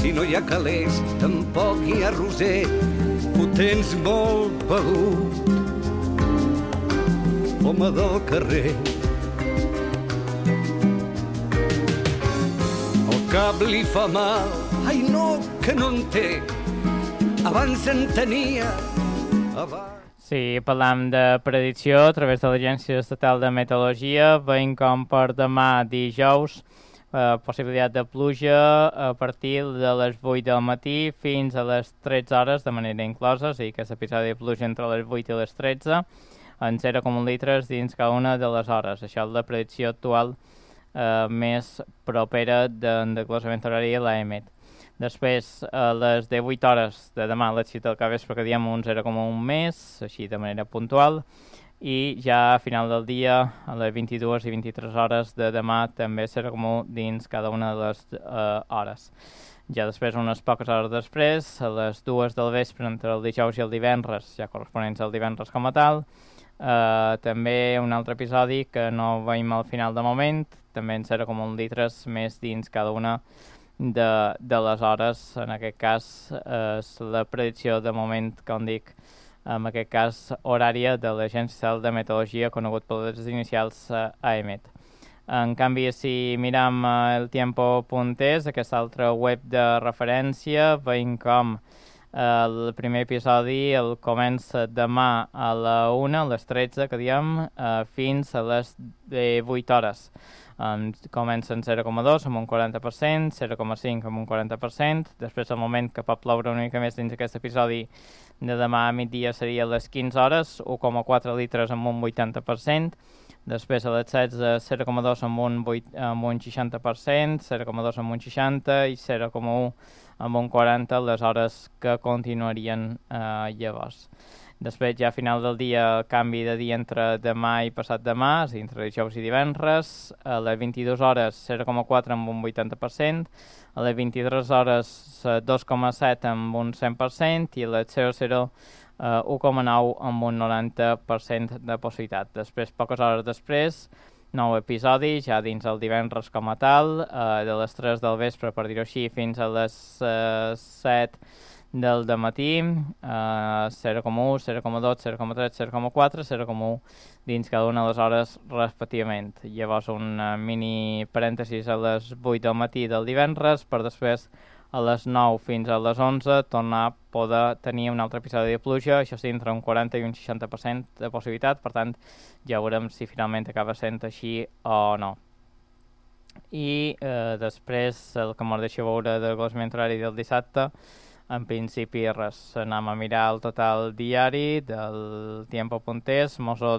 Si no hi ha calés, tampoc hi ha roser. Ho tens molt begut, home del carrer. El cap li fa mal, ai no, que no en té. Abans en tenia, abans... Sí, parlam de predicció a través de l'Agència Estatal de Meteorologia. Veiem com per demà dijous possibilitat de pluja a partir de les 8 del matí fins a les 13 hores de manera inclosa, o sigui que és episodi de pluja entre les 8 i les 13 en 0,1 litres dins cada una de les hores. Això és la predicció actual més propera de desglossament horari a l'EMET. Després, a les 18 hores de demà, a les 7 del capvespre, que diem un 0,1 més, així de manera puntual, i ja a final del dia, a les 22 i 23 hores de demà, també 0,1 dins cada una de les hores. Ja després, unes poques hores després, a les 2 del vespre, entre el dijous i el divendres, ja corresponents al divendres com a tal, també un altre episodi que no veiem al final de moment, també en 0,1 litres més dins cada una de les hores. En aquest cas és la predicció de moment, com dic, en aquest cas horària de l'Agència Estatal de Meteorologia, conegut per les inicials AEMET. En canvi, si miram el tiempo.es, aquesta altra web de referència, veiem com el primer episodi el comença demà a la 1, a les 13, que diem, fins a les 8 hores. Comença en 0,2 amb un 40%, 0,5 amb un 40%, després al moment que pot ploure una mica més dins aquest episodi de demà a migdia seria a les 15 hores, 1,4 litres amb un 80%, després a les 16 0,2 amb un 60%, 0,2 amb un 60% i 0,1 amb un 40% les hores que continuarien llavors. Després, ja a final del dia, canvi de dia entre demà i passat demà, és a dir, entre dijous i divendres. A les 22 hores, 0,4 amb un 80%. A les 23 hores, 2,7 amb un 100%. I a les 00, 1,9 amb un 90% de possibilitat. Després, poques hores després, nou episodi, ja dins el divendres com a tal, de les 3 del vespre, per dir-ho així, fins a les 7 del dematí, 0,1, 0,2, 0,3, 0,4, 0,1 dins cada una de les hores respectivament. Llavors un mini parèntesis a les 8 del matí del divendres, per després a les 9 fins a les 11 tornar a poder tenir un altre episodi de pluja, això sí, entre un 40 i un 60% de possibilitat, per tant ja veurem si finalment acaba sent així o no. I després el que ens deixa veure del desglossament horari del dissabte, en principi res, anem a mirar el total diari del tiempo.es, mos ho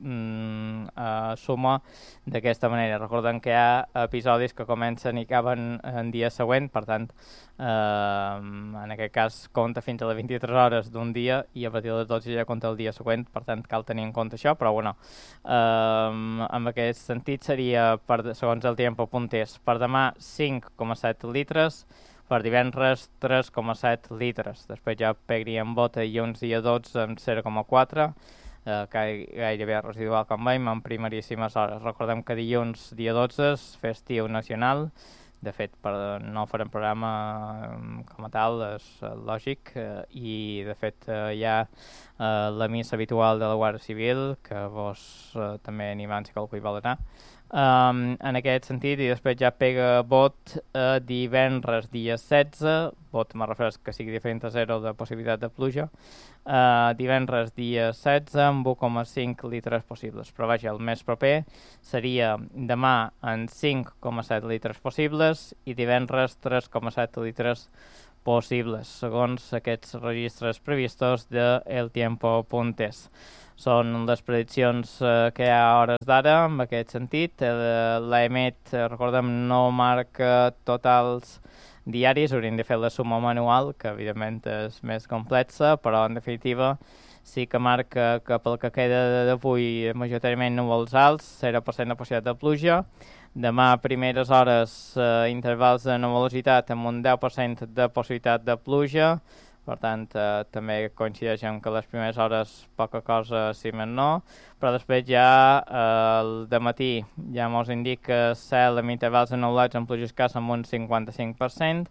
suma d'aquesta manera. Recordem que hi ha episodis que comencen i acaben en dia següent, per tant, en aquest cas compta fins a les 23 hores d'un dia i a partir de les 12 ja compta el dia següent, per tant cal tenir en compte això, però bueno, en aquest sentit seria, segons el tiempo.es, per demà 5,7 litres, per divendres 3,7 litres. Després ja pegaríem bota i uns dia 12 amb 0,4, gairebé residual com veiem, en primeríssimes hores. Recordem que dilluns, dia 12, és festiu nacional. De fet, no farem programa com a tal, és lògic, i de fet hi ha la missa habitual de la Guàrdia Civil, que vos també animant si qualcú hi vol anar. En aquest sentit, i després ja pega vot divendres dia 16, vot me refereix que sigui diferent a 0 de possibilitat de pluja, divendres dia 16 amb 1,5 litres possibles, però vaja, el més proper seria demà en 5,7 litres possibles i divendres 3,7 litres possibles, segons aquests registres previstos de eltiempo.es. Són les prediccions que hi ha a hores d'ara, en aquest sentit. L'EMET, recordem, no marca totals diaris, hauríem de fer la suma manual, que evidentment és més complexa, però en definitiva sí que marca que pel que queda d'avui majoritàriament núvols alts, 0% de possibilitat de pluja. Demà a primeres hores intervals de nuvolositat amb un 10% de possibilitat de pluja. Per tant, també coincideix amb que les primeres hores poca cosa, si més no, però després ja el dematí ja ens indica cel amb intervals ennublats amb pluja escassa amb un 55%,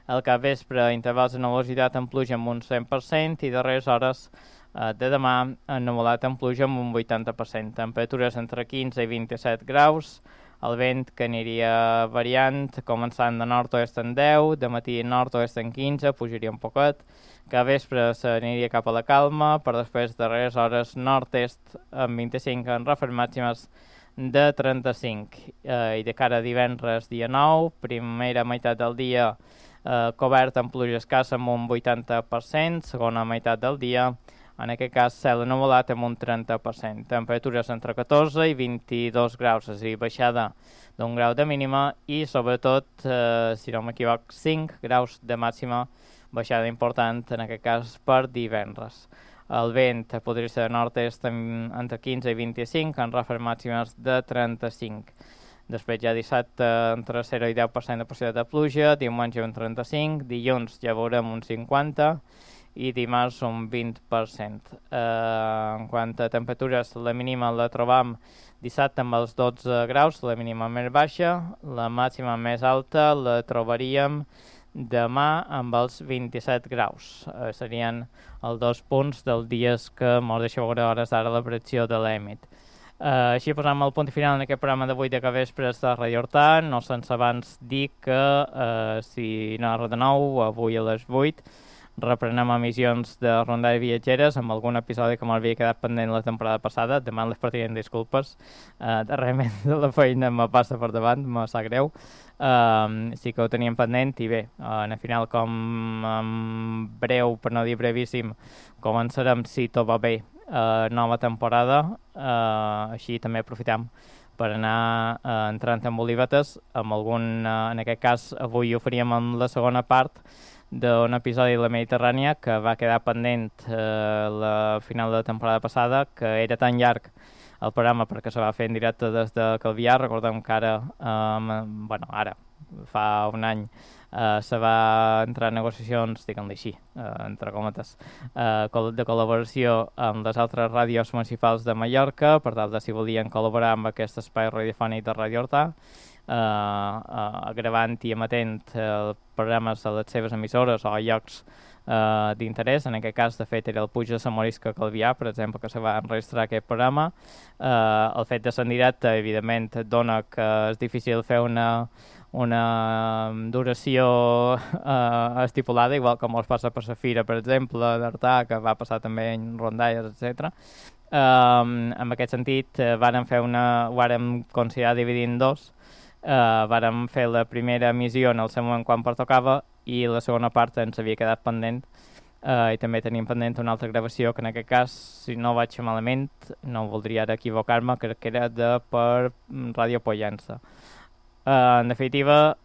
al capvespre intervals de nuvolositat amb pluja amb un 100% i darreres hores de demà ennuvolat amb pluja amb un 80%. Temperatures entre 15 i 27 graus, el vent que aniria variant, començant de nord-oest en 10, de matí nord-oest en 15, pujaria un poquet, que a vespre s'aniria cap a la calma, per després darreres hores nord-est amb 25 en refres màximes de 35. I de cara a divendres dia 9, primera meitat del dia cobert amb pluja escassa amb un 80%, segona meitat del dia en aquest cas cel ennuvolat amb un 30%, temperatures entre 14 i 22 graus, és a dir, baixada d'un grau de mínima i sobretot, si no m'equivoc, 5 graus de màxima, baixada important en aquest cas per divendres. El vent podria ser de nord-est entre 15 i 25, en ràfegues màximes de 35. Després ja dissabte entre 0 i 10% de possibilitat de pluja, diumenge un 35, dilluns ja veurem un 50 i dimarts un 20%. En quant a temperatures, la mínima la trobam dissabte amb els 12 graus, la mínima més baixa, la màxima més alta la trobaríem demà amb els 27 graus. Serien els 2 punts dels dies que ens deixa veure hores d'ara la predicció de l'EMIT. Així posam el punt final en aquest programa d'avui de capvespres de Radio Horta, no sense abans dir que si no de nou, avui a les 8 reprenem emissions de Rondalles Viatgeres amb algun episodi que m'havia quedat pendent la temporada passada. Demà les partirem disculpes. Darrerament de la feina me passa per davant, me sap greu. Sí que ho teníem pendent i bé, al final com en breu, per no dir brevíssim, començarem, si tot va bé, nova temporada. Així també aprofitem per anar entrant en olivetes amb algun, en aquest cas avui ho faríem en la segona part d'un episodi de la Mediterrània que va quedar pendent la final de la temporada passada, que era tan llarg el programa perquè se va fer en directe des de Calvià. Recordem que ara, ara fa un any, se va entrar en negociacions, diguem-li així, entre cometes, de col·laboració amb les altres ràdios municipals de Mallorca, per tal de si volien col·laborar amb aquest espai radiofònic de Radio Horta, gravant i emetent programes a les seves emissores o llocs d'interès. En aquest cas, de fet, era el Puig de Sant Morisc a Calvià, per exemple, que se va enregistrar aquest programa. El fet de ser en directe, evidentment, dona que és difícil fer una duració estipulada, igual com es passa per la Fira, per exemple, d'Artà, que va passar també en Rondalles, etc. En aquest sentit, vàrem considerar dividir en dos. Vàrem fer la primera emissió en el seu moment quan pertocava i la segona part ens havia quedat pendent i també teníem pendent una altra gravació que en aquest cas, si no vaig malament, no voldria ara equivocar-me, crec que era per Ràdio Pollença. En definitiva,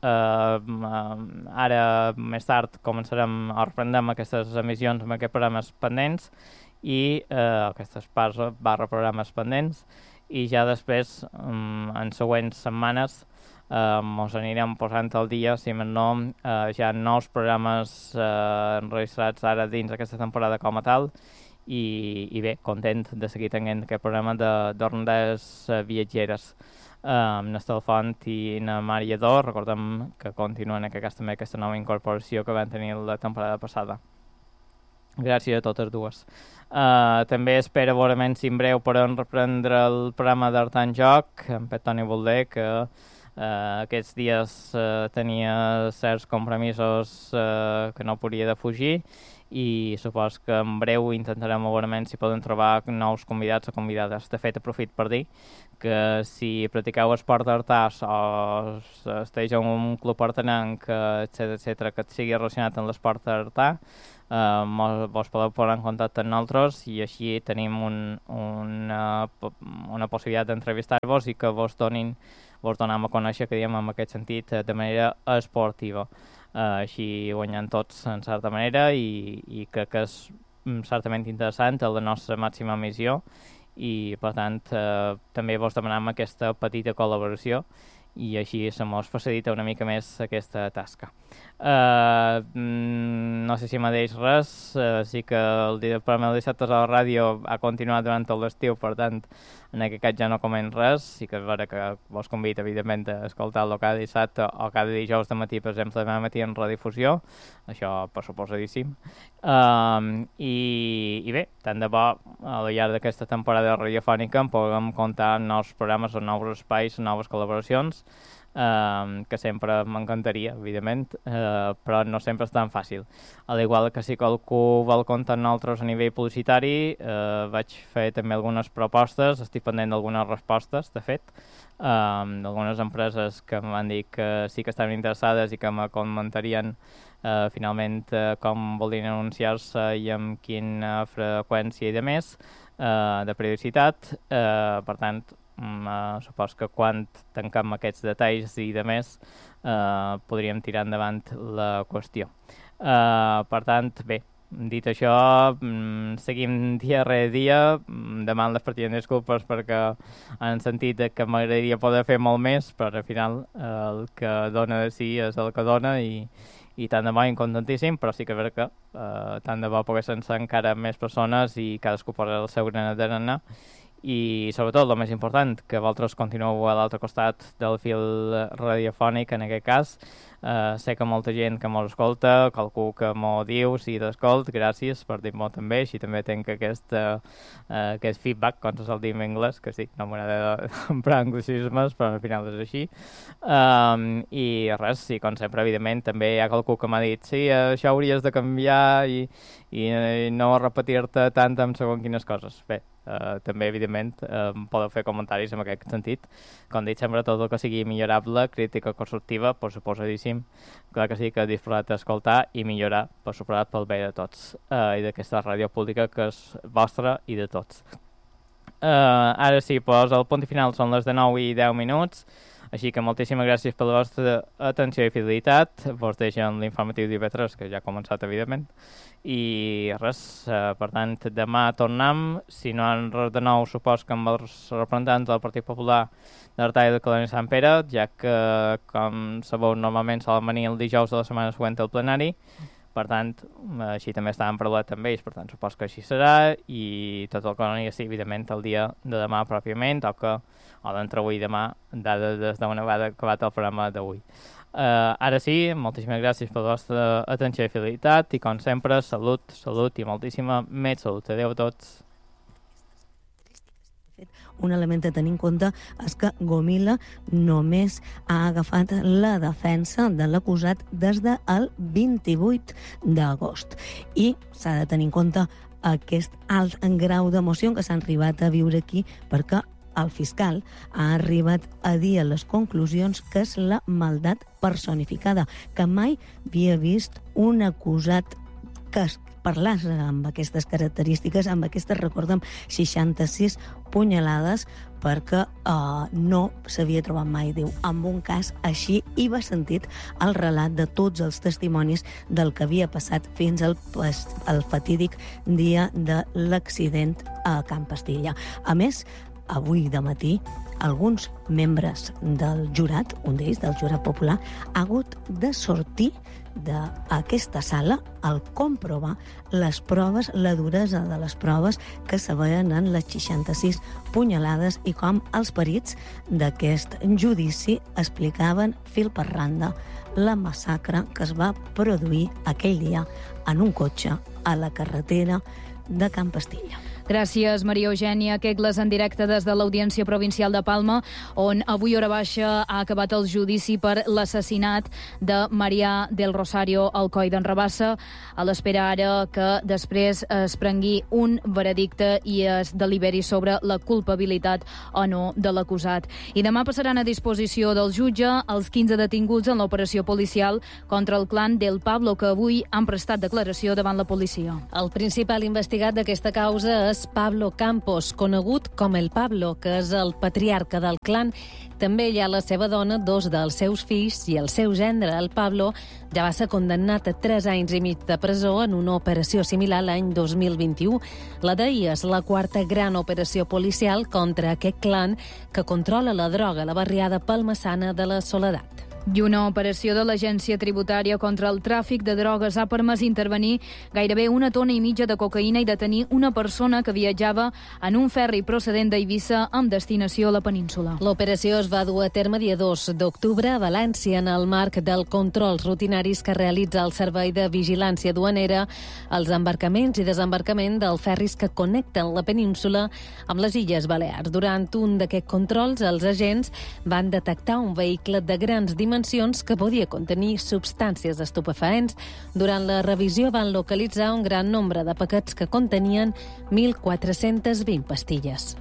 ara més tard començarem a reprendrem aquestes emissions amb aquests programes pendents i aquestes parts /programes pendents i ja després, en següents setmanes, ens anirem posant al dia, si més no, ja nous programes enregistrats ara dins aquesta temporada com a tal i bé, content de seguir tenint aquest programa de Rondalles Viatgeres. N'Estel Font i na Maria Dor, recordem que continuen en aquest cas també aquesta nova incorporació que van tenir la temporada passada. Gràcies a totes dues. També espero veurement si en breu podem reprendre el programa d'Art en Joc, en Pet Toni Bolder, que aquests dies tenia certs compromisos que no podia defugir i supos que en breu intentarem veurement si poden trobar nous convidats o convidades. De fet, aprofit per dir que si practiqueu esport d'artàs o esteu en un club artenenc, etc., que sigui relacionat amb l'esport d'artà, vos podeu posar en contacte amb nosaltres i així tenim una possibilitat d'entrevistar-vos i que vos donem a conèixer, que diem en aquest sentit, de manera esportiva. Així guanyant tots en certa manera i crec que és certament interessant la nostra màxima missió i per tant també vos demanem aquesta petita col·laboració i així se mos facilita una mica més aquesta tasca. No sé si m'adeix res, sí que el programa de dissabtes a la ràdio ha continuat durant tot l'estiu, per tant, en aquest cas ja no coment res, sí que és vera que vos convido, evidentment, a escoltar-lo cada dissabte o cada dijous de matí, per exemple, demà matí en redifusió, això per suposadíssim. I bé, tant de bo, a la llarg d'aquesta temporada radiofònica en puguem comptar nous programes, nous espais, noves col·laboracions, que sempre m'encantaria, evidentment, però no sempre és tan fàcil. Al igual que si qualcú vol comptar amb nosaltres a nivell publicitari, vaig fer també algunes propostes, estic pendent d'algunes respostes, de fet, d'algunes empreses que m'han dit que sí que estaven interessades i que me comentarien finalment com voldrien anunciar-se i amb quina freqüència i de més, de periodicitat. Per tant, supos que quan tanquem aquests detalls i de més podríem tirar endavant la qüestió. Per tant, bé, dit això, seguim dia rere dia, demanant les partides disculpes perquè han sentit que m'agradaria poder fer molt més, però al final el que dona de si és el que dona i tant de bo i contentíssim, però sí que és vera que tant de bo poguessin ser encara més persones i cadascú posa el seu granet d'arena. I sobretot, el més important, que vosaltres continueu a l'altre costat del fil radiofònic, en aquest cas. Sé que molta gent que m'ho escolta, qualcú que m'ho diu, si t'escolt, gràcies per dir-m'ho també, així també tenc aquest feedback, com se sol dir en anglès, que sí, no m'agrada emprar anglicismes, però al final és així. I res, sí, com sempre, evidentment, també hi ha qualcú que m'ha dit sí, això hauries de canviar i no repetir-te tant amb segons quines coses. Bé, també, evidentment, podeu fer comentaris en aquest sentit. Com dic, sempre tot el que sigui millorable, crítica constructiva, per suposadíssim, clar que sí, que disposat a escoltar i millorar, per suposat, pel bé de tots, i d'aquesta ràdio pública que és vostra i de tots. Ara sí, doncs el punt final són les de 9 i 10 minuts, així que moltíssimes gràcies per la vostra atenció i fidelitat. Vos deixen l'informatiu d'IV3, que ja ha començat, evidentment. I res, per tant, demà tornem. Si no en res de nou, supos que amb els representants del Partit Popular d'Artà i de Colònia Sant Pere, ja que, com sabeu, normalment solen venir el dijous de la setmana següent al plenari. Per tant, així també estàvem parlant amb ells, per tant, supos que així serà, i tot el que no hi ha, evidentment, el dia de demà pròpiament, o d'entre avui i demà, dada des d'una vegada acabat el programa d'avui. Ara sí, moltíssimes gràcies per la vostra atenció i fidelitat, i com sempre, salut i moltíssima més salut. Adéu a tots. Un element a tenir en compte és que Gomila només ha agafat la defensa de l'acusat des del 28 d'agost. I s'ha de tenir en compte aquest alt grau d'emoció que s'han arribat a viure aquí, perquè el fiscal ha arribat a dir a les conclusions que és la maldat personificada, que mai havia vist un acusat que parlàs amb aquestes característiques, amb aquestes, recordem, 66 punyalades, perquè no s'havia trobat mai, diu, amb un cas així, i va sentit el relat de tots els testimonis del que havia passat fins al fatídic dia de l'accident a Can Pastilla. A més, avui de matí, alguns membres del jurat, un d'ells, del jurat popular, ha hagut de sortir d'aquesta sala al comprovar les proves, la duresa de les proves que se veien en les 66 punyalades i com els perits d'aquest judici explicaven fil per randa la massacre que es va produir aquell dia en un cotxe a la carretera de Can Pastilla. Gràcies, Maria Eugènia Quegles, en directe des de l'Audiència Provincial de Palma, on avui hora baixa ha acabat el judici per l'assassinat de Marià del Rosario Alcoy d'en Rabassa, a l'espera ara que després es prengui un veredicte i es deliberi sobre la culpabilitat o no de l'acusat. I demà passaran a disposició del jutge els 15 detinguts en l'operació policial contra el clan del Pablo, que avui han prestat declaració davant la policia. El principal investigat d'aquesta causa és és Pablo Campos, conegut com el Pablo, que és el patriarca del clan. També hi ha la seva dona, 2 dels seus fills i el seu gendre, el Pablo, ja va ser condemnat a 3 anys i mig de presó en una operació similar l'any 2021. La d'ahir és la 4ª gran operació policial contra aquest clan que controla la droga a la barriada palmassana de la Soledat. I una operació de l'Agència Tributària contra el tràfic de drogues ha permès intervenir gairebé 1,5 tones de cocaïna i detenir una persona que viatjava en un ferri procedent d'Eivissa amb destinació a la península. L'operació es va dur a terme dia 2 d'octubre a València en el marc dels controls rutinaris que realitza el Servei de Vigilància Duanera als embarcaments i desembarcament dels ferris que connecten la península amb les Illes Balears. Durant un d'aquests controls, els agents van detectar un vehicle de grans dimensions que podia contenir substàncies estupefaents. Durant la revisió van localitzar un gran nombre de paquets que contenien 1.420 pastilles.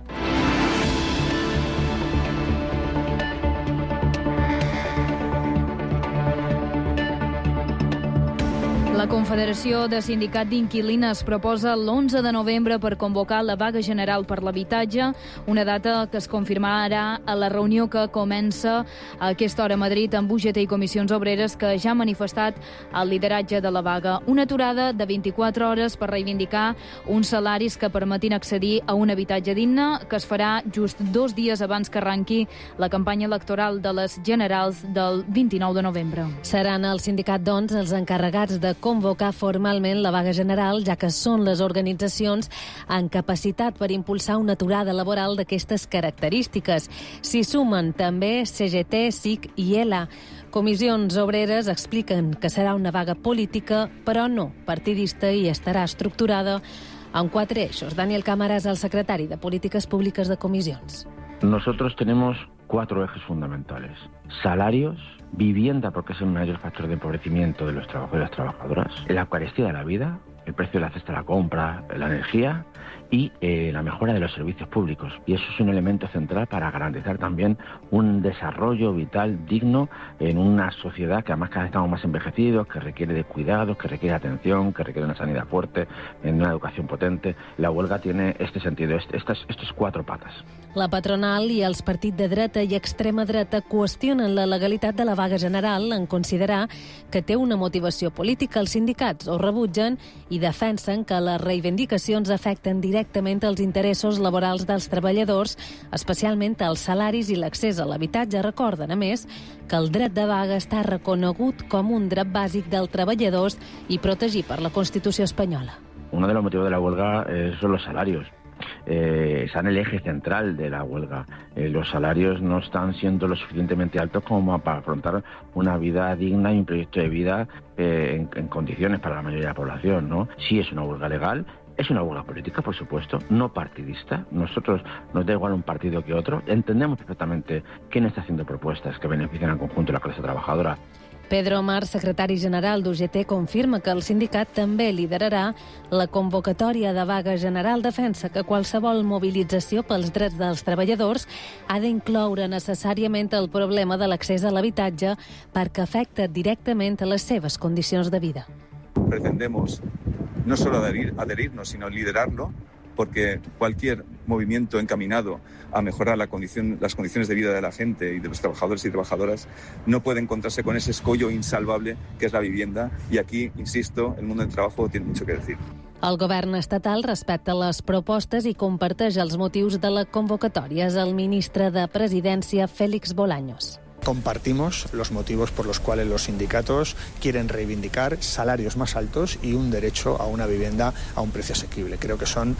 La Confederació de Sindicat d'Inquilines proposa l'11 de novembre per convocar la vaga general per l'habitatge, una data que es confirmarà a la reunió que comença a aquesta hora a Madrid amb UGT i Comissions Obreres, que ja ha manifestat el lideratge de la vaga. Una aturada de 24 hores per reivindicar uns salaris que permetin accedir a un habitatge digne, que es farà just 2 dies abans que arrenqui la campanya electoral de les generals del 29 de novembre. Seran el sindicat, doncs, els encarregats de convocar formalment la vaga general, ja que són les organitzacions amb capacitat per impulsar una aturada laboral d'aquestes característiques. S'hi sumen també CGT, SIC i ELA. Comissions Obreres expliquen que serà una vaga política, però no partidista, i estarà estructurada en 4 eixos. Daniel Cámara és el secretari de Polítiques Públiques de Comissions. Nosotros tenemos 4 ejes fundamentales: salarios, vivienda, porque es el mayor factor de empobrecimiento de los trabajadores y las trabajadoras, la carestía de la vida, el precio de la cesta de la compra, la energía y la mejora de los servicios públicos. Y eso es un elemento central para garantizar también un desarrollo vital digno en una sociedad que además cada vez estamos más envejecidos, que requiere de cuidados, que requiere atención, que requiere una sanidad fuerte, en una educación potente. La huelga tiene este sentido, estas 4 patas. La patronal i els partits de dreta i extrema dreta qüestionen la legalitat de la vaga general en considerar que té una motivació política. Els sindicats ho rebutgen i defensen que les reivindicacions afecten directament els interessos laborals dels treballadors, especialment els salaris i l'accés a l'habitatge. Recorden, a més, que el dret de vaga està reconegut com un dret bàsic dels treballadors i protegit per la Constitució espanyola. Uno de los motivos de la huelga son los salarios. Están el eje central de la huelga. Los salarios no están siendo lo suficientemente altos como para afrontar una vida digna y un proyecto de vida en condiciones para la mayoría de la población, ¿no? Sí es una huelga legal, es una huelga política, por supuesto, no partidista. Nosotros nos da igual un partido que otro. Entendemos perfectamente quién está haciendo propuestas que benefician al conjunto de la clase trabajadora. Pedro Mar, secretari general d'UGT, confirma que el sindicat també liderarà la convocatòria de vaga general. Defensa que qualsevol mobilització pels drets dels treballadors ha d'incloure necessàriament el problema de l'accés a l'habitatge perquè afecta directament a les seves condicions de vida. Pretendemos no solo adherirnos, sino liderarlo, porque cualquier movimiento encaminado a mejorar las condiciones de vida de la gente y de los trabajadores y trabajadoras no puede encontrarse con ese escollo insalvable que es la vivienda. Y aquí, insisto, el mundo del trabajo tiene mucho que decir. El govern estatal respecta les propostes i comparteix els motius de la convocatòria. És el ministre de Presidència, Félix Bolaños. Compartimos los motivos por los cuales los sindicatos quieren reivindicar salarios más altos y un derecho a una vivienda a un precio asequible. Creo que son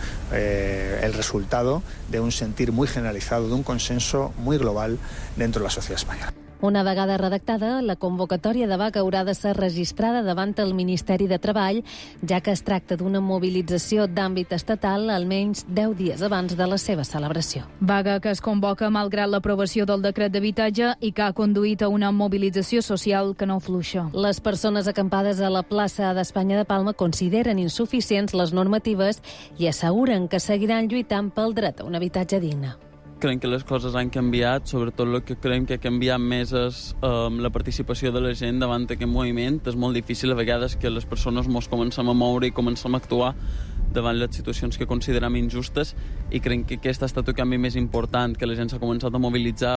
el resultado de un sentir muy generalizado, de un consenso muy global dentro de la sociedad española. Una vegada redactada, la convocatòria de vaga haurà de ser registrada davant el Ministeri de Treball, ja que es tracta d'una mobilització d'àmbit estatal almenys 10 dies abans de la seva celebració. Vaga que es convoca malgrat l'aprovació del decret d'habitatge i que ha conduït a una mobilització social que no fluixa. Les persones acampades a la plaça d'Espanya de Palma consideren insuficients les normatives i asseguren que seguiran lluitant pel dret a un habitatge digne. Creiem que les coses han canviat, sobretot el que creiem que ha canviat més és la participació de la gent davant d'aquest moviment. És molt difícil a vegades que les persones ens comencem a moure i comencem a actuar davant les situacions que considerem injustes, i crec que aquest ha estat el canvi més important, que la gent s'ha començat a mobilitzar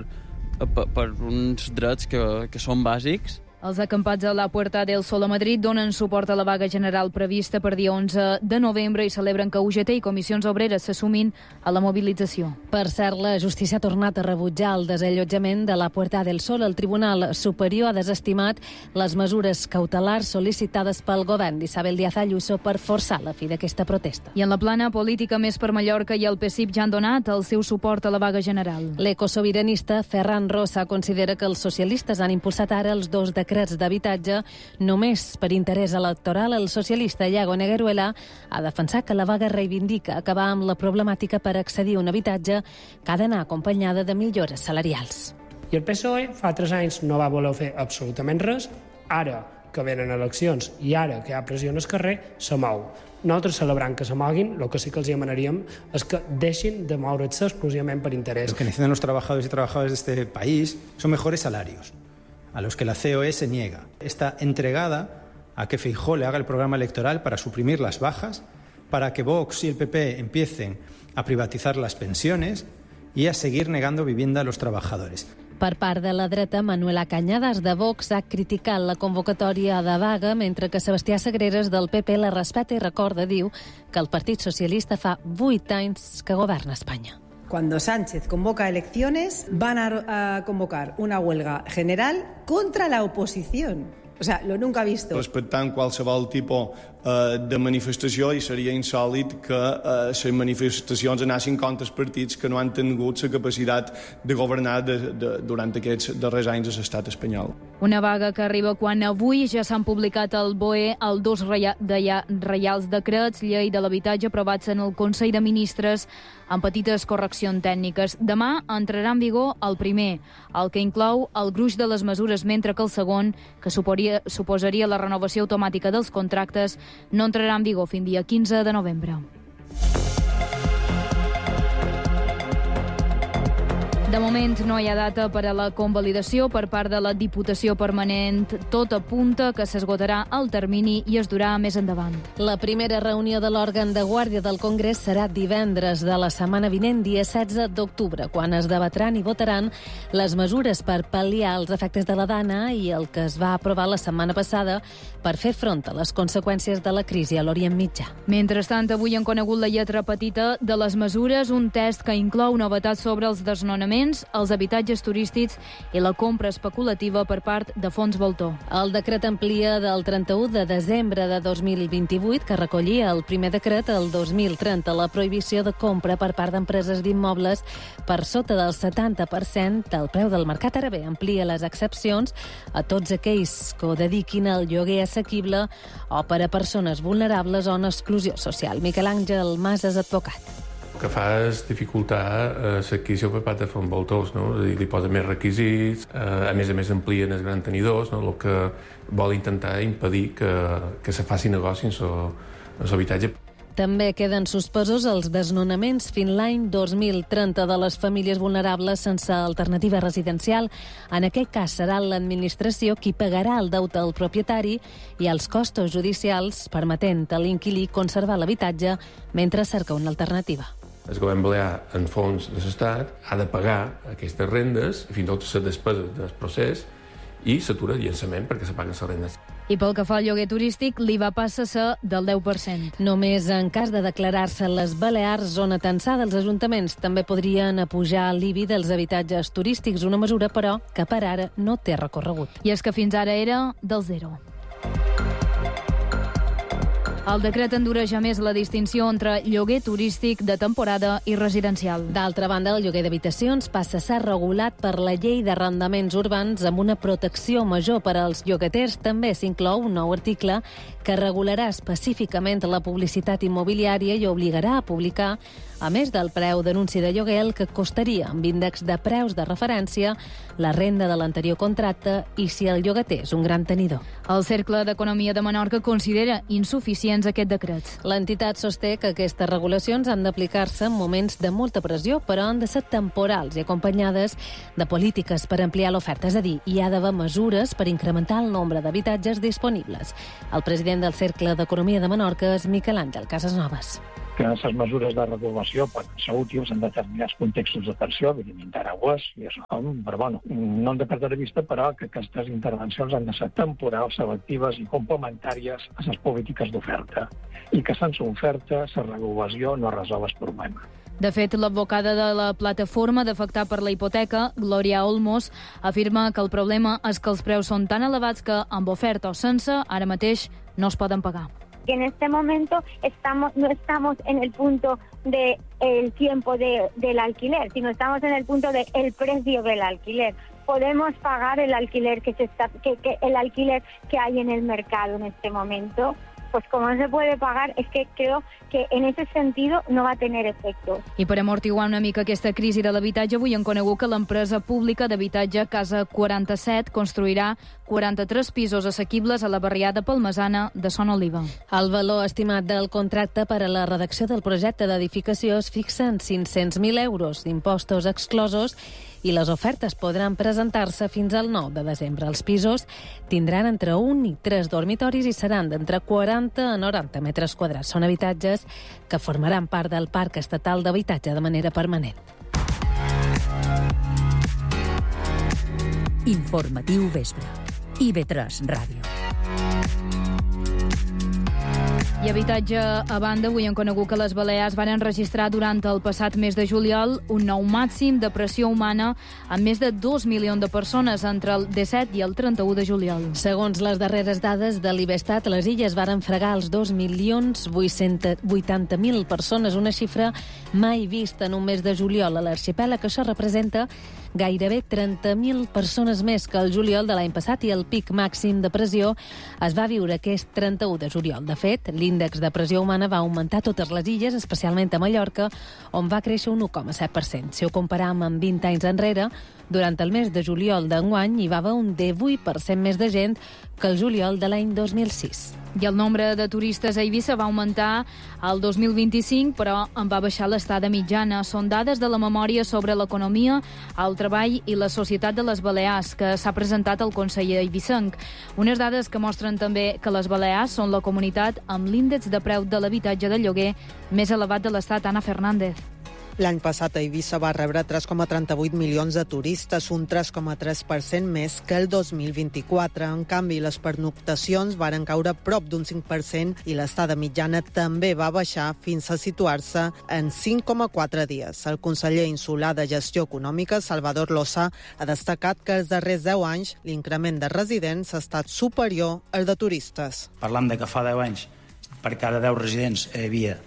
per uns drets que són bàsics. Els acampats a la Puerta del Sol a Madrid donen suport a la vaga general prevista per dia 11 de novembre i celebren que UGT i comissions obreres s'assumin a la mobilització. Per cert, la justícia ha tornat a rebutjar el desallotjament de la Puerta del Sol. El Tribunal Superior ha desestimat les mesures cautelars sol·licitades pel govern d'Isabel Díaz Ayuso per forçar la fi d'aquesta protesta. I en la plana política, Més per Mallorca i el PSIP ja han donat el seu suport a la vaga general. L'ecosobiranista Ferran Rosa considera que els socialistes han impulsat ara els 2 decrets d'habitatge només per interès electoral. El socialista Iago Negueruela ha defensat que la vaga reivindica acabar amb la problemàtica per accedir a un habitatge que ha d'anar acompanyada de millores salarials. I el PSOE fa 3 anys no va voler fer absolutament res. Ara que venen eleccions i ara que hi ha pressió en el carrer, se mou. Nosaltres celebrant que se moguin, el que sí que els demanaríem és que deixin de moure's exclusivament per interès. Lo que necesitan los trabajadores y trabajadoras de este país son mejores salarios, a los que la COE se niega. Está entregada a que Feijóo le haga el programa electoral para suprimir las bajas, para que Vox y el PP empiecen a privatizar las pensiones y a seguir negando vivienda a los trabajadores. Per part de la dreta, Manuela Cañadas de Vox ha criticat la convocatòria de vaga, mentre que Sebastià Sagreres del PP la respecta i recorda, diu, que el Partit Socialista fa 8 anys que governa Espanya. Cuando Sánchez convoca elecciones, van a convocar una huelga general contra la oposición. O sea, lo nunca visto. Respectant qualsevol tipus de manifestació, i seria insòlit que les manifestacions anessin contra els partits que no han tingut la capacitat de governar durant aquests darrers anys a l'estat espanyol. Una vaga que arriba quan avui ja s'han publicat al BOE els 2 reials decrets, llei de l'habitatge aprovats en el Consell de Ministres amb petites correccions tècniques. Demà entrarà en vigor el primer, el que inclou el gruix de les mesures, mentre que el segon, que suposaria la renovació automàtica dels contractes, no entrarà en vigor fins dia 15 de novembre. De moment no hi ha data per a la convalidació per part de la Diputació Permanent. Tot apunta que s'esgotarà el termini i es durà més endavant. La primera reunió de l'òrgan de guàrdia del Congrés serà divendres de la setmana vinent, dia 16 d'octubre, quan es debatran i votaran les mesures per pal·liar els efectes de la Dana i el que es va aprovar la setmana passada per fer front a les conseqüències de la crisi a l'Orient Mitjà. Mentrestant, avui han conegut la lletra petita de les mesures, un test que inclou novetats sobre els desnonaments, els habitatges turístics i la compra especulativa per part de fons voltor. El decret amplia del 31 de desembre de 2028, que recollia el primer decret, el 2030, la prohibició de compra per part d'empreses d'immobles per sota del 70% del preu del mercat. Ara bé, amplia les excepcions a tots aquells que ho dediquin al lloguer assequible o per a persones vulnerables o en exclusió social. Miquel Àngel Mas és advocat. El que fa és dificultar l'adquisició per part de fons voltors, no? És a dir, li posa més requisits, a més amplien els grans tenidors, no? El que vol intentar impedir que se faci negoci en l'habitatge. També queden suspesos els desnonaments fins l'any 2030 de les famílies vulnerables sense alternativa residencial. En aquest cas serà l'administració qui pagarà el deute al propietari i els costos judicials, permetent a l'inquilí conservar l'habitatge mentre cerca una alternativa. El govern balear, en fons de l'Estat, ha de pagar aquestes rendes, fins i tot les despeses del procés, i s'atura el llançament perquè se paguen les rendes. I pel que fa al lloguer turístic, l'IVA passa a ser del 10%. Només en cas de declarar-se les Balears zona tensada, els ajuntaments també podrien apujar l'IBI dels habitatges turístics, una mesura, però, que per ara no té recorregut. I és que fins ara era del 0. El decret endureja més la distinció entre lloguer turístic de temporada i residencial. D'altra banda, el lloguer d'habitacions passa a ser regulat per la llei d'arrendaments urbans amb una protecció major per als llogaters. També s'inclou un nou article que regularà específicament la publicitat immobiliària i obligarà a publicar, a més del preu d'anunci de lloguer, el que costaria amb índex de preus de referència, la renda de l'anterior contracte i si el llogater és un gran tenidor. El Cercle d'Economia de Menorca considera insuficient pertinents a aquest decret. L'entitat sosté que aquestes regulacions han d'aplicar-se en moments de molta pressió, però han de ser temporals i acompanyades de polítiques per ampliar l'oferta. És a dir, hi ha d'haver mesures per incrementar el nombre d'habitatges disponibles. El president del Cercle d'Economia de Menorca és Miquel Àngel Casasnovas. Que aquestes mesures de regulació poden ser útils en determinats contextos d'atenció, evidentment aragues, i això, però bueno, no hem de perdre de vista, però, que aquestes intervencions han de ser temporals, selectives i complementàries a les polítiques d'oferta, i que sense oferta la regulació no resol el problema. De fet, l'advocada de la plataforma d'afectar per la hipoteca, Glòria Olmos, afirma que el problema és que els preus són tan elevats que, amb oferta o sense, ara mateix no es poden pagar. Que en este momento no estamos en el punto del tiempo del alquiler, sino estamos en el punto del precio del alquiler. Podemos pagar el alquiler el alquiler que hay en el mercado en este momento. Pues como no se puede pagar, es que creo que en ese sentido no va a tener efectos. I per amortiguar una mica aquesta crisi de l'habitatge, avui hem conegut que l'empresa pública d'habitatge Casa 47 construirà 43 pisos assequibles a la barriada palmesana de Son Oliva. El valor estimat del contracte per a la redacció del projecte d'edificació es fixa en 500.000 euros d'impostos exclosos i les ofertes podran presentar-se fins al 9 de desembre. Els pisos tindran entre 1 i 3 dormitoris i seran d'entre 40 a 90 metres quadrats. Són habitatges que formaran part del Parc Estatal d'Habitatge de manera permanent. Informatiu Vespre. IB3 Ràdio. I habitatge a banda, avui hem conegut que les Balears van enregistrar durant el passat mes de juliol un nou màxim de pressió humana amb més de 2 milions de persones entre el 17 i el 31 de juliol. Segons les darreres dades de l'Ibestat, les illes varen fregar els 2.880.000 persones, una xifra mai vista en un mes de juliol a l'arxipèlag. Això representa gairebé 30.000 persones més que el juliol de l'any passat i el pic màxim de pressió es va viure aquest 31 de juliol. De fet, l'índex de pressió humana va augmentar a totes les illes, especialment a Mallorca, on va créixer un 1,7%. Si ho comparam amb 20 anys enrere, durant el mes de juliol d'enguany hi va haver un 18% més de gent que el juliol de l'any 2006. I el nombre de turistes a Eivissa va augmentar el 2025, però en va baixar l'estada mitjana. Són dades de la memòria sobre l'economia, el treball i la societat de les Balears, que s'ha presentat al Consell Eivissenc. Unes dades que mostren també que les Balears són la comunitat amb l'índex de preu de l'habitatge de lloguer més elevat de l'estat. Ana Fernández. L'any passat a Eivissa va rebre 3,38 milions de turistes, un 3,3% més que el 2024. En canvi, les pernoctacions varen caure prop d'un 5% i l'estada mitjana també va baixar fins a situar-se en 5,4 dies. El conseller insular de Gestió Econòmica, Salvador Losa, ha destacat que els darrers 10 anys l'increment de residents ha estat superior al de turistes. Parlam de que fa 10 anys per cada 10 residents hi havia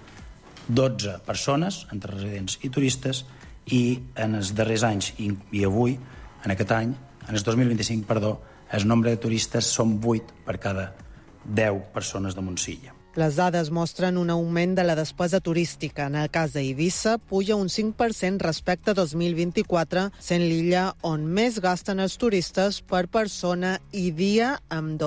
12 persones, entre residents i turistes, i en els darrers anys, i avui, en aquest any, en el 2025, el nombre de turistes són 8 per cada 10 persones de Montsilla. Les dades mostren un augment de la despesa turística. En el cas d'Eivissa, puja un 5% respecte a 2024, sent l'illa on més gasten els turistes per persona i dia, amb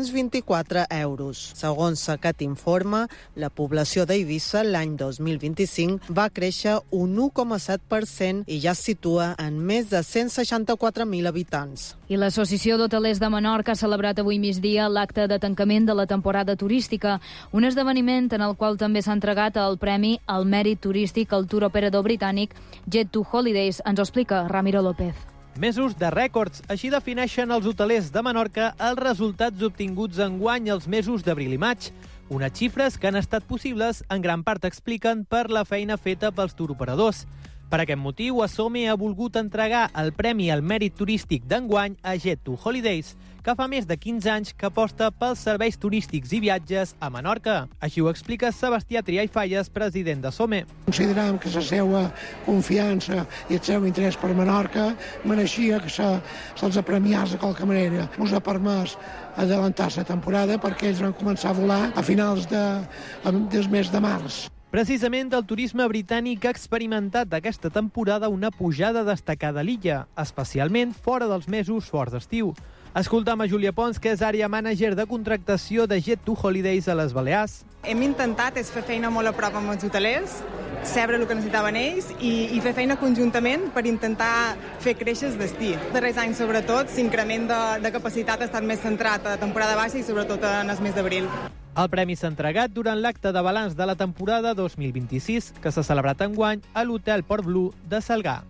224 euros. Segons aquest informe, la població d'Eivissa l'any 2025 va créixer un 1,7% i ja es situa en més de 164.000 habitants. I l'Associació d'Hotelers de Menorca ha celebrat avui migdia l'acte de tancament de la temporada turística, un esdeveniment en el qual també s'ha entregat el premi al mèrit turístic al tour operador britànic Jet2 Holidays. Ens ho explica Ramiro López. Mesos de rècords, així defineixen els hotelers de Menorca els resultats obtinguts enguany els mesos d'abril i maig. Unes xifres que han estat possibles en gran part, expliquen, per la feina feta pels tour operadors. Per aquest motiu, Asome ha volgut entregar el Premi al Mèrit Turístic d'enguany a Jet2 Holidays, que fa més de 15 anys que aposta pels serveis turístics i viatges a Menorca. Així ho explica Sebastià Trià i Falles, president d'Asome. Consideràvem que la seva confiança i el seu interès per Menorca mereixia que se'ls premiés de qualque manera. Ens ha permès adelantar la temporada perquè ells van començar a volar a finals del mes de març. Precisament el turisme britànic ha experimentat aquesta temporada una pujada destacada a l'illa, especialment fora dels mesos forts d'estiu. Escoltam a Júlia Pons, que és àrea mànager de contractació de Jet2 Holidays a les Balears. Hem intentat fer feina molt a prop amb els hotelers, saber el que necessitaven ells i fer feina conjuntament per intentar fer créixer el destí. Els darrers anys, sobretot, l'increment de capacitat ha estat més centrat a temporada baixa i sobretot en el mes d'abril. El premi s'ha entregat durant l'acte de balanç de la temporada 2026, que s'ha celebrat enguany a l'Hotel Port Blu de Salgar.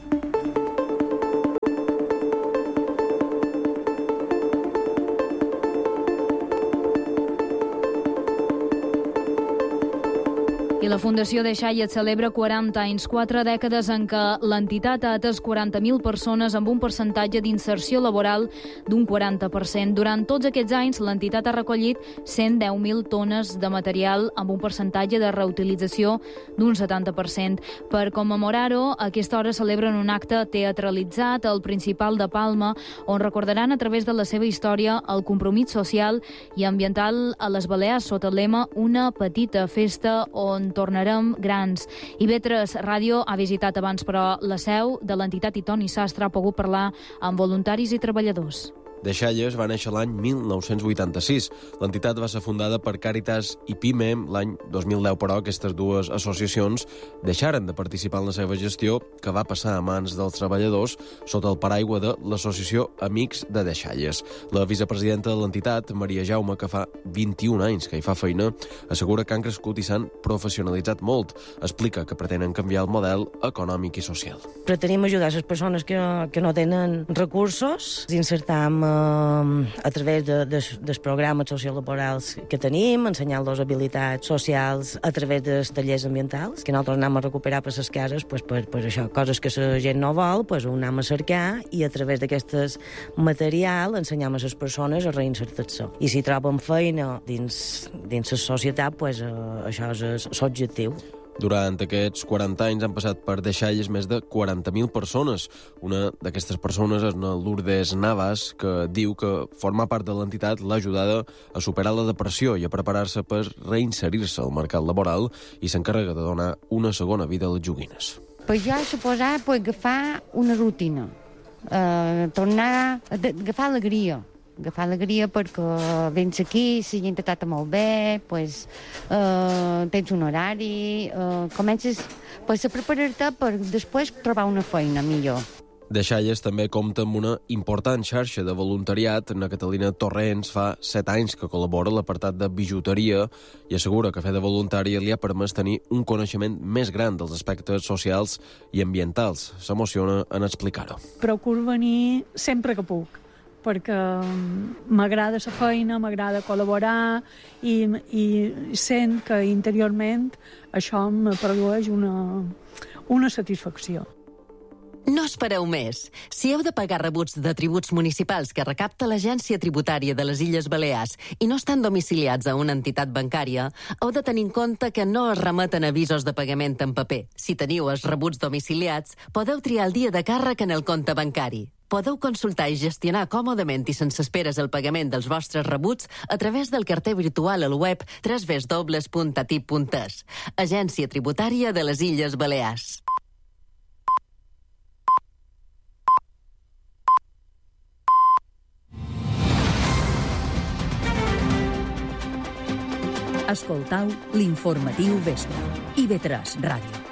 I la Fundació Deixalles celebra 40 anys, 4 dècades en què l'entitat ha atès 40.000 persones amb un percentatge d'inserció laboral d'un 40%. Durant tots aquests anys, l'entitat ha recollit 110.000 tones de material amb un percentatge de reutilització d'un 70%. Per commemorar-ho, a aquesta hora celebren un acte teatralitzat al Principal de Palma, on recordaran a través de la seva història el compromís social i ambiental a les Balears sota el lema Una petita festa on tornarem grans. IB3 Ràdio ha visitat abans, però, la seu de l'entitat i Toni Sastre ha pogut parlar amb voluntaris i treballadors. Deixalles va néixer l'any 1986. L'entitat va ser fundada per Càritas i PIME l'any 2010, però aquestes dues associacions deixaren de participar en la seva gestió, que va passar a mans dels treballadors sota el paraigua de l'Associació Amics de Deixalles. La vicepresidenta de l'entitat, Maria Jaume, que fa 21 anys que hi fa feina, assegura que han crescut i s'han professionalitzat molt. Explica que pretenen canviar el model econòmic i social. Pretenim ajudar les persones que no tenen recursos, insertar a través dels programes sociolaborals que tenim, ensenyant-los habilitats socials a través dels tallers ambientals, que nosaltres anem a recuperar per les cases, per això, coses que la gent no vol, ho anem a cercar i a través d'aquest material ensenyam a les persones a reinsertar-se. I si troben feina dins la societat, això és l'objectiu. Durant aquests 40 anys han passat per Deixalles més de 40.000 persones. Una d'aquestes persones és una Lourdes Navas, que diu que formar part de l'entitat l'ha ajudada a superar la depressió i a preparar-se per reinserir-se al mercat laboral i s'encarrega de donar una segona vida a les joguines. Per jo he suposat agafar una rutina, tornar a agafar alegria perquè vens aquí, la gent te tracta molt bé, tens un horari, comences a preparar-te per després trobar una feina millor. Deixalles també compta amb una important xarxa de voluntariat. Na Catalina Torrents fa 7 anys que col·labora a l'apartat de bijuteria i assegura que fer de voluntària li ha permès tenir un coneixement més gran dels aspectes socials i ambientals. S'emociona en explicar-ho. Procuro venir sempre que puc, perquè m'agrada la feina, m'agrada col·laborar i sent que interiorment això em produeix una satisfacció. No espereu més. Si heu de pagar rebuts de tributs municipals que recapta l'Agència Tributària de les Illes Balears i no estan domiciliats a una entitat bancària, heu de tenir en compte que no es remeten avisos de pagament en paper. Si teniu els rebuts domiciliats, podeu triar el dia de càrrec en el compte bancari. Podeu consultar i gestionar còmodament i sense esperes el pagament dels vostres rebuts a través del carter virtual al web www.atip.es. Agència Tributària de les Illes Balears. Escoltau l'informatiu vespre. IB3 Ràdio.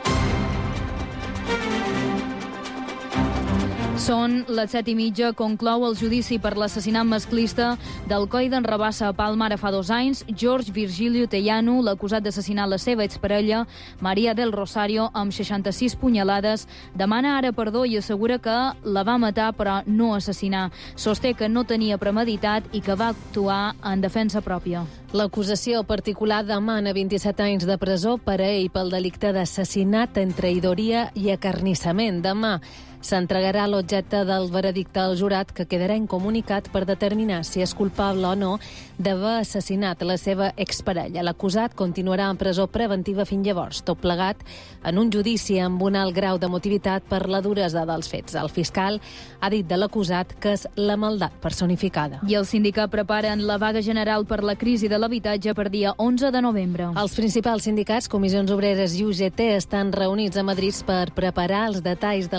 Són les 7:30, conclou el judici per l'assassinat masclista d'Alcoi d'en Rabassa a Palma ara fa 2 anys. George Virgilio Tellano, l'acusat d'assassinar la seva exparella, Maria del Rosario, amb 66 punyalades, demana ara perdó i assegura que la va matar però no assassinar. Sosté que no tenia premeditat i que va actuar en defensa pròpia. L'acusació particular demana 27 anys de presó per a ell pel delicte d'assassinat en traïdoria i acarnissament. Demà s'entregarà l'objecte del veredicte al jurat, que quedarà incomunicat per determinar si és culpable o no d'haver assassinat la seva exparella. L'acusat continuarà en presó preventiva fins llavors, tot plegat en un judici amb un alt grau d'emotivitat per la duresa dels fets. El fiscal ha dit de l'acusat que és la maldat personificada. I el sindicat preparen la vaga general per la crisi de l'habitatge per dia 11 de novembre. Els principals sindicats, Comissions Obreres i UGT, estan reunits a Madrid per preparar els detalls de l'aturada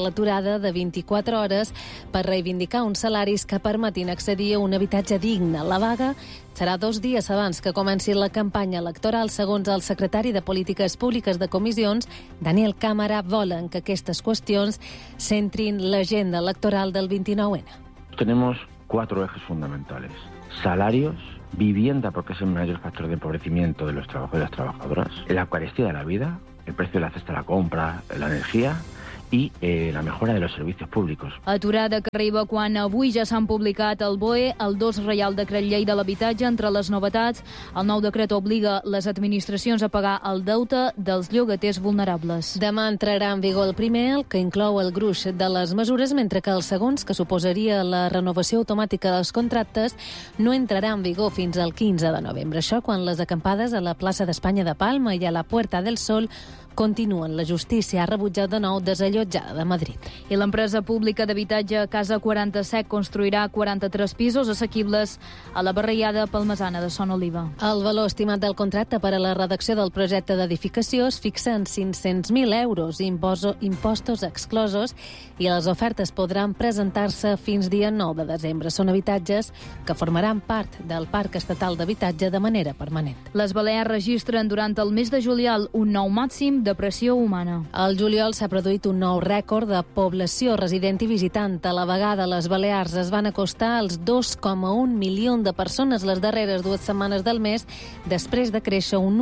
vaga de 24 hores per reivindicar uns salaris que permetin accedir a un habitatge digne. La vaga serà 2 dies abans que comenci la campanya electoral. Segons el secretari de Polítiques Públiques de Comissions, Daniel Cámara, volen que aquestes qüestions centrin l'agenda electoral del 29N. Tenemos 4 ejes fundamentales. Salarios, vivienda, porque es el mayor factor de empobrecimiento de los trabajadores y las trabajadoras, la carestía de la vida, el precio de la cesta de la compra, la energía i la millora de los servicios públicos. Aturada que arriba quan avui ja s'han publicat el BOE, el 2 Reial Decret Llei de l'Habitatge. Entre les novetats, el nou decret obliga les administracions a pagar el deute dels llogaters vulnerables. Demà entrarà en vigor el primer, el que inclou el gruix de les mesures, mentre que el segon, que suposaria la renovació automàtica dels contractes, no entrarà en vigor fins al 15 de novembre. Això quan les acampades a la plaça d'Espanya de Palma i a la Puerta del Sol continuen. La justícia ha rebutjat de nou desallotjada de Madrid. I l'empresa pública d'habitatge Casa 47 construirà 43 pisos assequibles a la barriada palmesana de Son Oliva. El valor estimat del contracte per a la redacció del projecte d'edificació es fixa en 500.000 euros, impostos exclosos, i les ofertes podran presentar-se fins dia 9 de desembre. Són habitatges que formaran part del Parc Estatal d'Habitatge de manera permanent. Les Balears registren durant el mes de juliol un nou màxim de pressió humana. Al juliol s'ha produït un nou rècord de població resident i visitant. A la vegada, les Balears es van acostar als 2,1 milions de persones les darreres 2 setmanes del mes, després de créixer un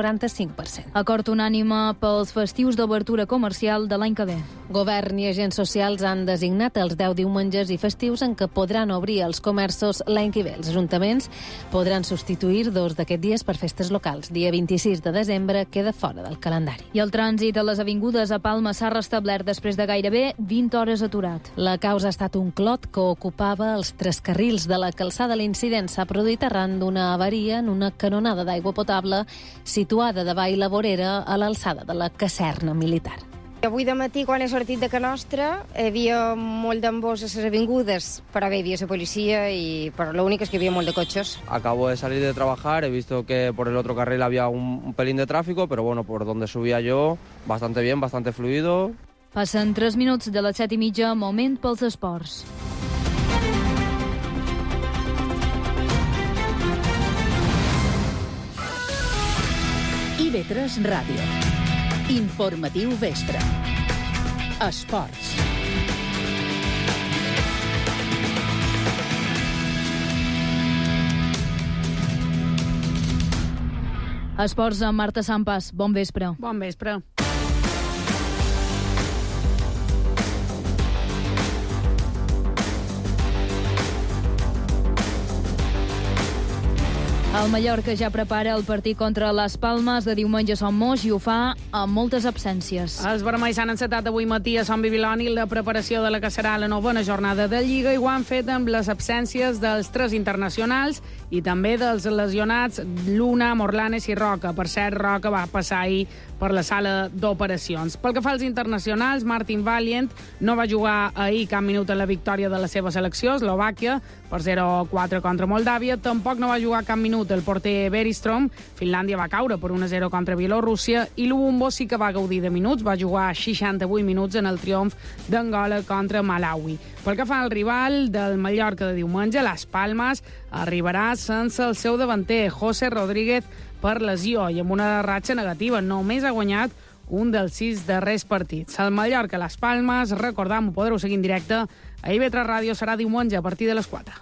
1,45%. Acord unànime pels festius d'obertura comercial de l'any que ve. Govern i agents socials han designat els 10 diumenges i festius en què podran obrir els comerços l'any que ve. Els ajuntaments podran substituir 2 d'aquests dies per festes locals. Dia 26 de desembre queda fora del calendari. I el trànsit a les avingudes a Palma s'ha restablert després de gairebé 20 hores aturat. La causa ha estat un clot que ocupava els 3 carrils de la calçada. L'incident s'ha produït arran d'una avaria en una canonada d'aigua potable situada davall la vorera a l'alçada de la caserna militar. Avui de matí, quan he sortit de Can Nostra, hi havia molt d'embós a les avingudes, però bé, hi havia la policia, però l'únic és que hi havia molt de cotxes. Acabo de salir de trabajar, he visto que por el otro carril había un pelín de tráfico, pero bueno, por donde subía yo, bastante bien, bastante fluido. Passen 3 minuts de les 7:30, moment pels esports. IB3 Ràdio. Informatiu vespre. Esports. Esports amb Marta Sampas. Bon vespre. Bon vespre. El Mallorca ja prepara el partit contra les Palmes de diumenge a Son Moix i ho fa amb moltes absències. Els vermells han encetat avui matí a Sant Bibiloni la preparació de la que serà la novena jornada de Lliga i ho han fet amb les absències dels 3 internacionals i també dels lesionats Luna, Morlanes i Roca. Per cert, Roca va passar ahir per la sala d'operacions. Pel que fa als internacionals, Martin Valiant no va jugar ahir cap minut en la victòria de la seva selecció, Eslovàquia, per 0-4 contra Moldàvia. Tampoc no va jugar cap minut el porter Bergström. Finlàndia va caure per 1-0 contra Bielorússia i Lubumbo sí que va gaudir de minuts. Va jugar 68 minuts en el triomf d'Angola contra Malawi. Pel que fa al rival del Mallorca de diumenge, Las Palmes arribarà sense el seu davanter, José Rodríguez, per lesió i amb una ratxa negativa. Només ha guanyat un dels 6 darrers partits. El Mallorca, Las Palmes, recordam, ho podreu seguir en directe a IB3 Ràdio, serà diumenge a partir de les 4.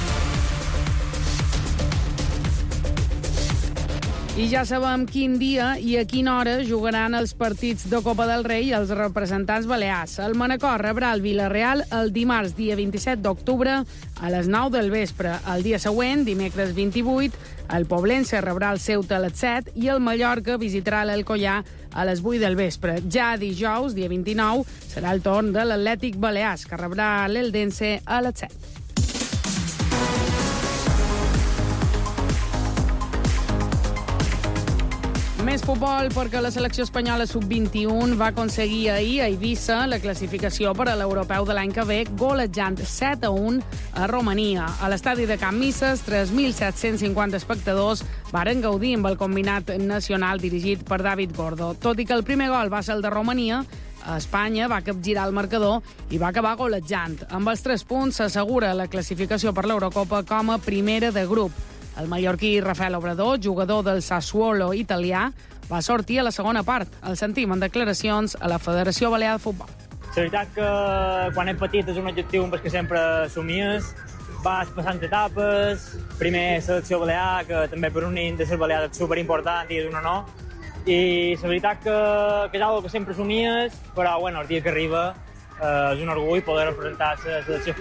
I ja sabem quin dia i a quina hora jugaran els partits de Copa del Rei els representants balears. El Manacor rebrà el Villarreal el dimarts, dia 27 d'octubre, a les 9 del vespre. El dia següent, dimecres 28, el Poblense rebrà el Ceuta a les 7 i el Mallorca visitarà l'Alcoyà a les 8 del vespre. Ja dijous, dia 29, serà el torn de l'Atlètic Balears, que rebrà l'Eldense a les 7. Més futbol, perquè la selecció espanyola sub-21 va aconseguir ahir a Eivissa la classificació per a l'europeu de l'any que ve, golejant 7-1 a Romania. A l'estadi de Can Misses, 3.750 espectadors varen gaudir amb el combinat nacional dirigit per David Gordo. Tot i que el primer gol va ser el de Romania, a Espanya, va capgirar el marcador i va acabar golejant. Amb els 3 punts s'assegura la classificació per l'Eurocopa com a primera de grup. El mallorquí Rafael Obrador, jugador del Sassuolo italià, va sortir a la segona part. El sentim en declaracions a la Federació Balear de Futbol. La veritat que quan ets petit és un objectiu que sempre somies. Vas passant etapes, primer selecció balear, que també per un nen de ser balear és superimportant i és un honor. I la veritat que és una que sempre somies, però el dia que arriba és un orgull poder representar la selecció